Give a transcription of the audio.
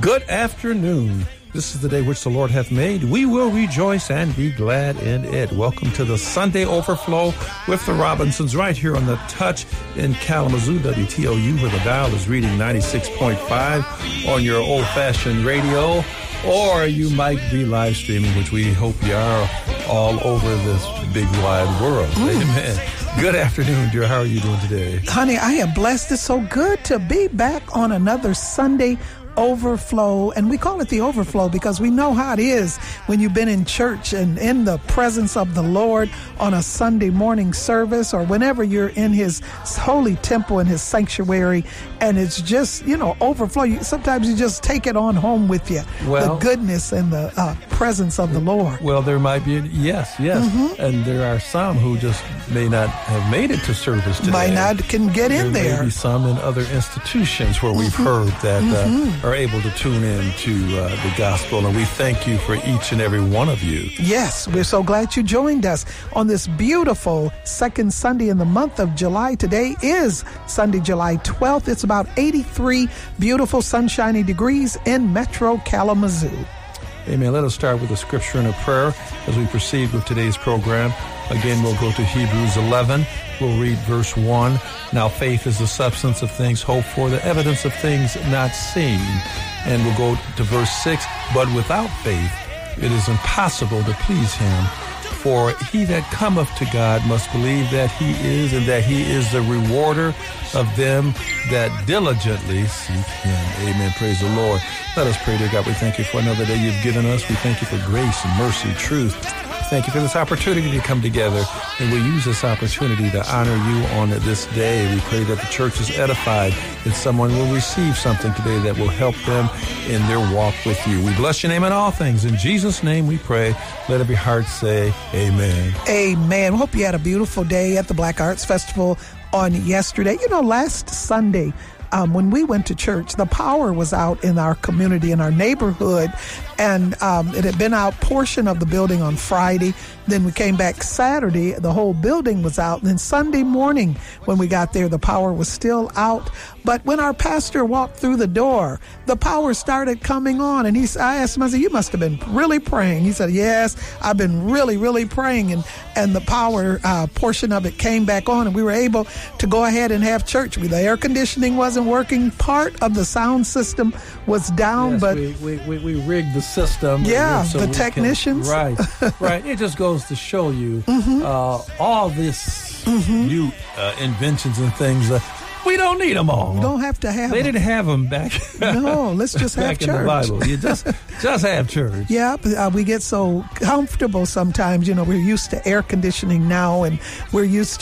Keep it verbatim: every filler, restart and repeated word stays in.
Good afternoon. This is the day which the Lord hath made. We will rejoice and be glad in it. Welcome to the Sunday Overflow with the Robinsons right here on the Touch in Kalamazoo, W T O U, where the dial is reading ninety-six point five on your old-fashioned radio. Or you might be live streaming, which we hope you are, all over this big wide world. Mm. Amen. Good afternoon, dear. How are you doing today? Honey, I am blessed. It's so good to be back on another Sunday Overflow, and we call it the Overflow because we know how it is when you've been in church and in the presence of the Lord on a Sunday morning service, or whenever you're in his holy temple and his sanctuary, and it's just, you know, overflow. You, sometimes you just take it on home with you, well, the goodness and the uh, presence of the Lord. Well, there might be, yes, yes, mm-hmm. and there are some who just may not have made it to service today. Might not can get there in there. There may be some in other institutions where we've mm-hmm. heard that mm-hmm. uh, are able to tune in to uh, the gospel, and we thank you for each and every one of you. Yes, we're so glad you joined us on this beautiful second Sunday in the month of July. Today is Sunday, July twelfth. It's about eighty-three beautiful sunshiny degrees in Metro Kalamazoo. Amen. Let us start with a scripture and a prayer as we proceed with today's program. Again, we'll go to Hebrews eleven. We'll read verse one. Now faith is the substance of things hoped for, the evidence of things not seen. And we'll go to verse six. But without faith, it is impossible to please him. For he that cometh to God must believe that he is, and that he is the rewarder of them that diligently seek him. Amen. Praise the Lord. Let us pray, dear God. We thank you for another day you've given us. We thank you for grace and mercy, truth. Thank you for this opportunity to come together, and we use this opportunity to honor you on this day. We pray that the church is edified, that someone will receive something today that will help them in their walk with you. We bless your name in all things. In Jesus' name we pray. Let every heart say amen. Amen. We hope you had a beautiful day at the Black Arts Festival on yesterday. You know, last Sunday, Um, when we went to church, the power was out in our community, in our neighborhood, and um, it had been out portion of the building on Friday. Then we came back Saturday, the whole building was out. Then Sunday morning, when we got there, the power was still out. But when our pastor walked through the door, the power started coming on. And he, I asked him, I said, you must have been really praying. He said, yes, I've been really, really praying. And, and the power uh, portion of it came back on, and we were able to go ahead and have church. The air conditioning wasn't working. Part of the sound system was down, yes, but we, we, we, we rigged the system. Yeah, so the technicians. Can, right, right. It just goes to show you mm-hmm. uh, all this mm-hmm. new uh, inventions and things. Uh, we don't need them all. You don't have to have they them. They didn't have them back. No, let's just have back church. in the Bible. You just, just have church. Yeah, uh, we get so comfortable sometimes. You know, we're used to air conditioning now, and we're used to